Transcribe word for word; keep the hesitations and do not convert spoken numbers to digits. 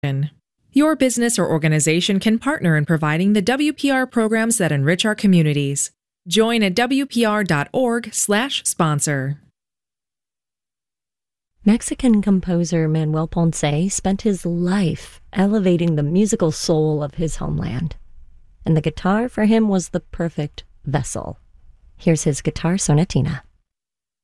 Your business or organization can partner in providing the W P R programs that enrich our communities. Join at W P R dot org slash sponsor. Mexican composer Manuel Ponce spent his life elevating the musical soul of his homeland, and the guitar for him was the perfect vessel. Here's his guitar sonatina.